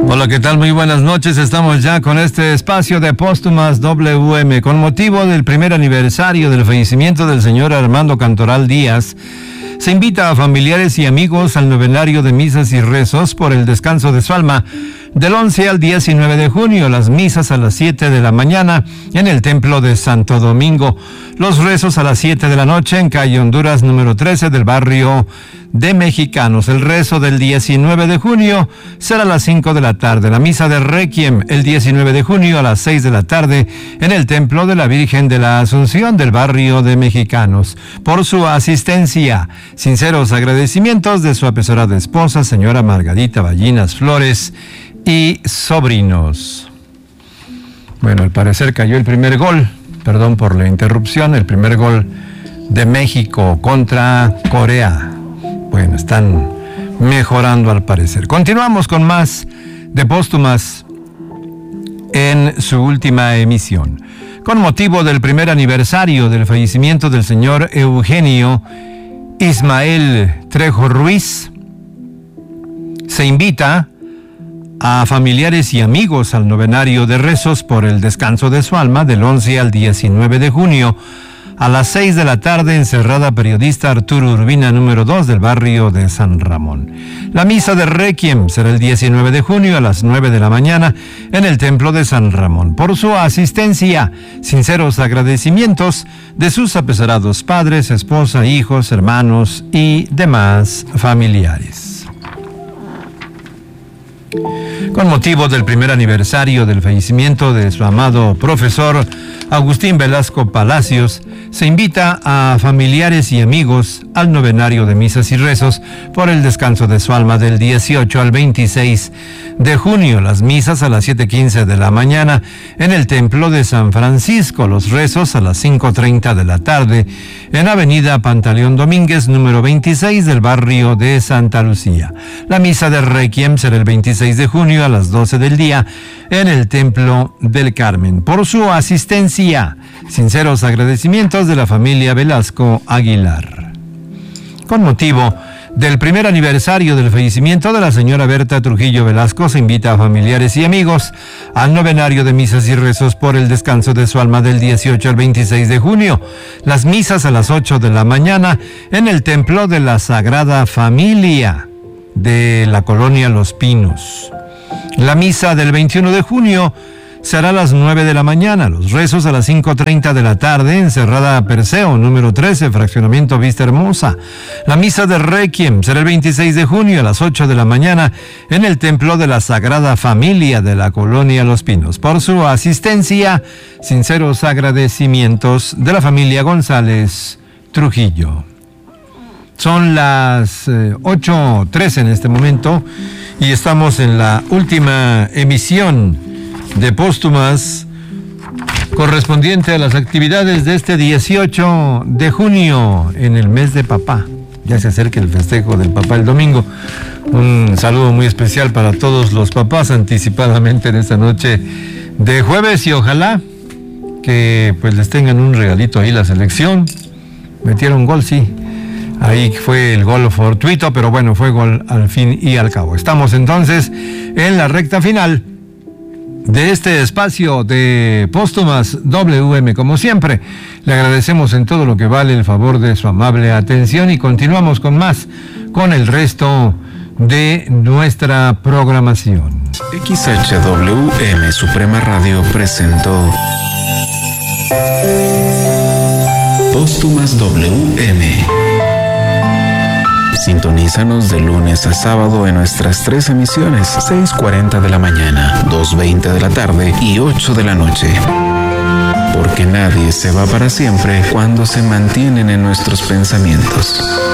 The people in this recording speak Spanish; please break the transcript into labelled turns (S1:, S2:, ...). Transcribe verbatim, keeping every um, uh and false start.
S1: Hola, ¿qué tal? Muy buenas noches. Estamos ya con este espacio de Póstumas W M. Con motivo del primer aniversario del fallecimiento del señor Armando Cantoral Díaz, se invita a familiares y amigos al novenario de misas y rezos por el descanso de su alma del once al diecinueve de junio, las misas a las siete de la mañana en el Templo de Santo Domingo, los rezos a las siete de la noche en calle Honduras número trece del barrio de Mexicanos. El rezo del diecinueve de junio será a las cinco de la tarde. La misa de Requiem el diecinueve de junio a las seis de la tarde en el Templo de la Virgen de la Asunción del barrio de Mexicanos. Por su asistencia, sinceros agradecimientos de su apesorada esposa, señora Margarita Ballinas Flores, y sobrinos. Bueno, al parecer cayó el primer gol, perdón por la interrupción, el primer gol de México contra Corea. Bueno, están mejorando al parecer. Continuamos con más de Póstumas en su última emisión. Con motivo del primer aniversario del fallecimiento del señor Eugenio Ismael Trejo Ruiz, se invita a familiares y amigos al novenario de rezos por el descanso de su alma del once al diecinueve de junio a las seis de la tarde en Cerrada Periodista Arturo Urbina número dos del barrio de San Ramón. La misa de Requiem será el diecinueve de junio a las nueve de la mañana en el Templo de San Ramón. Por su asistencia, sinceros agradecimientos de sus apesorados padres, esposa, hijos, hermanos y demás familiares. Con motivo del primer aniversario del fallecimiento de su amado profesor Agustín Velasco Palacios, se invita a familiares y amigos al novenario de misas y rezos por el descanso de su alma del dieciocho al veintiséis de junio, las misas a las siete quince de la mañana en el Templo de San Francisco, los rezos a las cinco treinta de la tarde en Avenida Pantaleón Domínguez número veintiséis del barrio de Santa Lucía. La misa de Requiem será el veintiséis de junio a las doce del día en el Templo del Carmen. Por su asistencia, sinceros agradecimientos de la familia Velasco Aguilar. Con motivo del primer aniversario del fallecimiento de la señora Berta Trujillo Velasco, se invita a familiares y amigos al novenario de misas y rezos por el descanso de su alma del dieciocho al veintiséis de junio. Las misas a las ocho de la mañana en el Templo de la Sagrada Familia de la colonia Los Pinos. La misa del veintiuno de junio será a las nueve de la mañana, los rezos a las cinco treinta de la tarde en Cerrada Perseo, número trece, fraccionamiento Vista Hermosa. La misa de Requiem será el veintiséis de junio a las ocho de la mañana en el Templo de la Sagrada Familia de la colonia Los Pinos. Por su asistencia, sinceros agradecimientos de la familia González Trujillo. Son las eh, ocho trece en este momento y estamos en la última emisión de Póstumas correspondiente a las actividades de este dieciocho de junio en el mes de papá. Ya se acerca el festejo del papá el domingo. Un saludo muy especial para todos los papás anticipadamente en esta noche de jueves y ojalá que pues les tengan un regalito ahí la selección. Metieron gol, sí. Ahí fue el gol fortuito, pero bueno, fue gol al fin y al cabo. Estamos entonces en la recta final de este espacio de Póstumas W M. Como siempre, le agradecemos en todo lo que vale el favor de su amable atención y continuamos con más, con el resto de nuestra programación.
S2: X H W M Suprema Radio presentó Póstumas W M. Sintonízanos de lunes a sábado en nuestras tres emisiones, seis cuarenta de la mañana, dos veinte de la tarde y ocho de la noche. Porque nadie se va para siempre cuando se mantienen en nuestros pensamientos.